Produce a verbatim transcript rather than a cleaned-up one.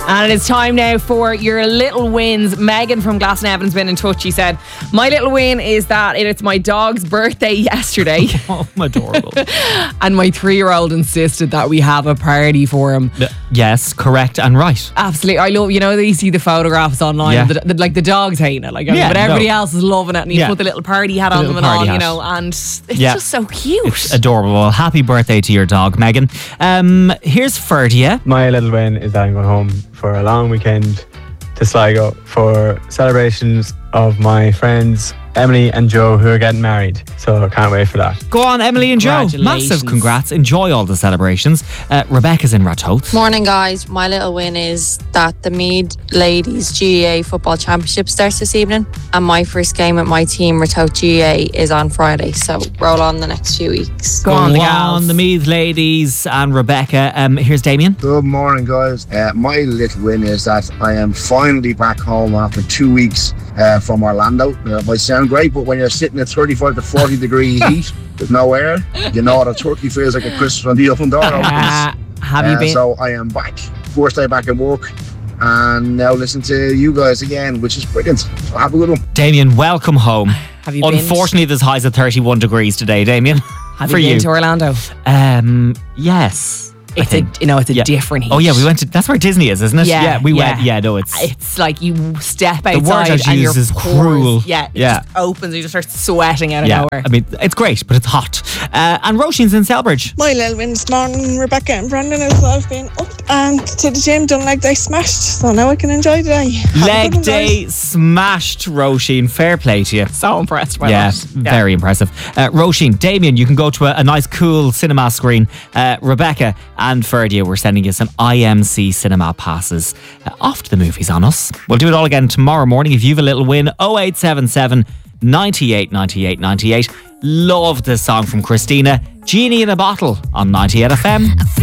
And it is time now for your little wins. Megan from Glasnevin has been in touch. She said, my little win is that it's my dog's birthday yesterday. Oh, adorable. And my three-year-old insisted that we have a party for him. Yes, correct and right. Absolutely. I love, you know, you see the photographs online, Yeah. the, the, like the dog's hating it, like, Yeah, but everybody no. else is loving it, and you Yeah. put the little party hat The on them little and all, party you hat. know, and it's Yeah. just so cute. It's adorable. Well, happy birthday to your dog, Megan. Um, here's Ferdia. My little win is that I'm going home for a long weekend to Sligo for celebrations of my friends Emily and Joe, who are getting married. So I can't wait for that. Go on, Emily and Joe. Congratulations. Massive congrats. Enjoy all the celebrations. Uh, Rebecca's in Ratoath. Morning, guys. My little win is that the Meath Ladies G A A Football Championship starts this evening, and my first game at my team, Ratoath G A A, is on Friday. So roll on the next few weeks. Go on, the Go gals. on, the Meath ladies and Rebecca. Um, here's Damien. Good morning, guys. Uh, my little win is that I am finally back home after two weeks uh, from Orlando. Uh, it might sound great, but when you're sitting at thirty-five to forty degree heat with no air, you know what a turkey feels like at Christmas when the open door opens. Uh, have you Uh, been? So I am back. First day back at work. And now listen to you guys again, which is brilliant. So have a good one. Damien, welcome home. Have you been? Unfortunately, there's highs at thirty-one degrees today, Damien. Have for you been you. to Orlando? Um, yes. I It's a, think. you know, it's a Yeah. different heat. Oh yeah, we went to. That's where Disney is, isn't it? Yeah, we yeah. went. Yeah, no, it's. It's like you step word outside I'd and use your is pores, cruel. Yeah, it Yeah. just opens. You just start sweating out of yeah, nowhere. I mean, it's great, but it's hot. Uh, and Roisin's in Selbridge. My little win this morning, Rebecca and Brandon, is I've been up and to the gym, done leg day smashed, so now I can enjoy the day. Have a good Leg one, day guys. smashed, Roisin. Fair play to you. So impressed by Yeah, that. very impressive. Uh, Roisin, Damien, you can go to a, a nice, cool cinema screen. Uh, Rebecca and Ferdia, we're sending you some I M C cinema passes uh, off to the movies on us. We'll do it all again tomorrow morning. If you've a little win, oh eight seven seven, ninety-eight, ninety-eight, ninety-eight. Love this song from Christina, Genie in a Bottle on ninety-eight F M.